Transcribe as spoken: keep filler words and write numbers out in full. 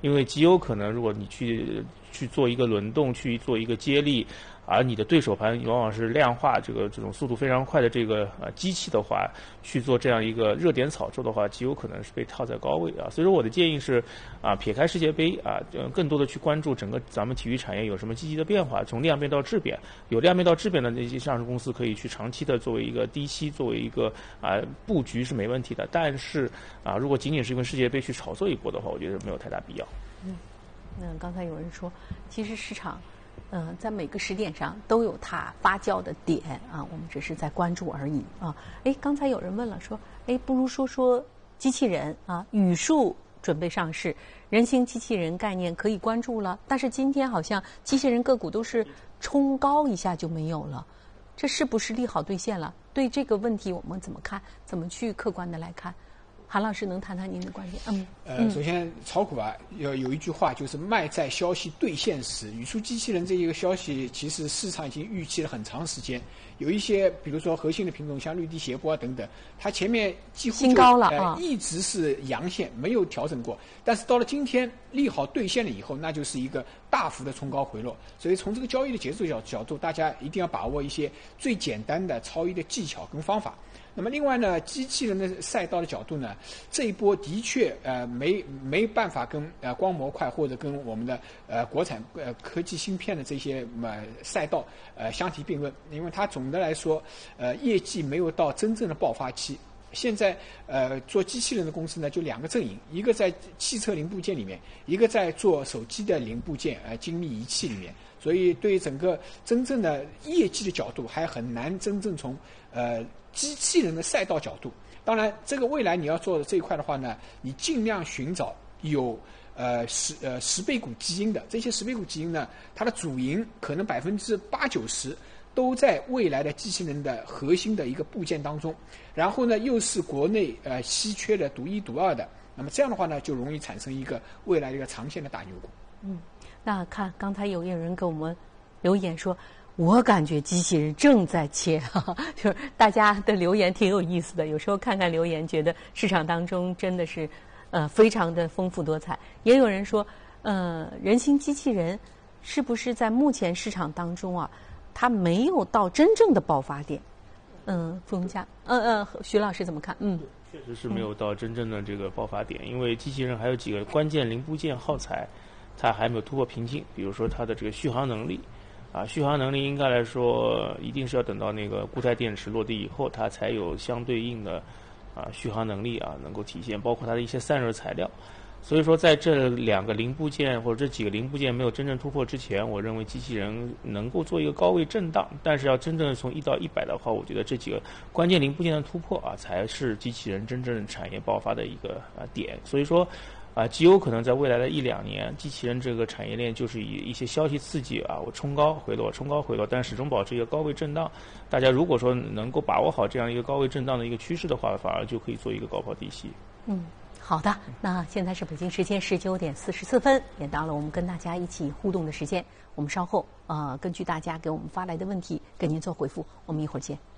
因为极有可能如果你去去做一个轮动，去做一个接力。而你的对手盘往往是量化这个这种速度非常快的这个呃机器的话，去做这样一个热点炒作的话，极有可能是被套在高位啊。所以说我的建议是，啊，撇开世界杯啊，更多的去关注整个咱们体育产业有什么积极的变化，从量变到质变，有量变到质变的那些上市公司可以去长期的作为一个低吸，作为一个啊布局是没问题的。但是啊，如果仅仅是因为世界杯去炒作一波的话，我觉得没有太大必要。 嗯，那刚才有人说，其实市场。嗯、呃，在每个时点上都有它发酵的点啊，我们只是在关注而已啊。哎，刚才有人问了，说，哎，不如说说机器人啊，语数准备上市，人形机器人概念可以关注了。但是今天好像机器人个股都是冲高一下就没有了，这是不是利好兑现了？对这个问题我们怎么看？怎么去客观的来看？韩老师能谈谈您的观点？嗯， 呃，首先炒股啊，要有一句话就是卖在消息兑现时。语数机器人这一个消息，其实市场已经预期了很长时间。有一些，比如说核心的品种，像绿地斜波啊等等，它前面几乎就新高了呃、 啊， 一直是阳线，没有调整过。但是到了今天利好兑现了以后，那就是一个大幅的冲高回落。所以从这个交易的节奏角角度，大家一定要把握一些最简单的超易的技巧跟方法。那么另外呢，机器人的赛道的角度呢，这一波的确呃没没办法跟呃光模块或者跟我们的呃国产呃科技芯片的这些呃赛道呃相提并论，因为它总的来说呃业绩没有到真正的爆发期。现在呃做机器人的公司呢就两个阵营，一个在汽车零部件里面，一个在做手机的零部件呃精密仪器里面。所以对整个真正的业绩的角度还很难真正从呃机器人的赛道角度。当然这个未来你要做的这一块的话呢，你尽量寻找有呃十呃十倍股基因的，这些十倍股基因呢，它的主营可能百分之八九十都在未来的机器人的核心的一个部件当中，然后呢又是国内呃稀缺的独一独二的，那么这样的话呢就容易产生一个未来的一个长线的大牛股。 嗯，那看刚才有有人给我们留言说，我感觉机器人正在切，哈哈，就是大家的留言挺有意思的。有时候看看留言，觉得市场当中真的是呃非常的丰富多彩。也有人说，呃，人形机器人是不是在目前市场当中啊，它没有到真正的爆发点？嗯，傅荣佳，嗯嗯，徐老师怎么看？嗯， 确实是没有到真正的这个爆发点，因为机器人还有几个关键零部件耗材。它还没有突破瓶颈，比如说它的这个续航能力，啊，续航能力应该来说一定是要等到那个固态电池落地以后，它才有相对应的啊续航能力啊能够体现，包括它的一些散热材料。所以说，在这两个零部件或者这几个零部件没有真正突破之前，我认为机器人能够做一个高位震荡，但是要真正从一到一百的话，我觉得这几个关键零部件的突破啊，才是机器人真正产业爆发的一个啊点。所以说。啊，极有可能在未来的一两年，机器人这个产业链就是以一些消息刺激啊，我冲高回落，冲高回落，但始终保持一个高位震荡。大家如果说能够把握好这样一个高位震荡的一个趋势的话，反而就可以做一个高抛低吸。 嗯，好的。那现在是北京时间十九点四十四分，也到了我们跟大家一起互动的时间。我们稍后呃，根据大家给我们发来的问题，给您做回复。我们一会儿见。